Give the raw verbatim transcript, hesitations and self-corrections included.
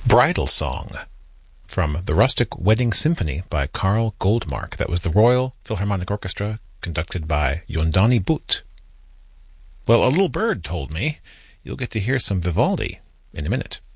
Bridal Song from The Rustic Wedding Symphony by Carl Goldmark. That was the Royal Philharmonic Orchestra, conducted by Yondani Butt. Well, a little bird told me you'll get to hear some Vivaldi in a minute.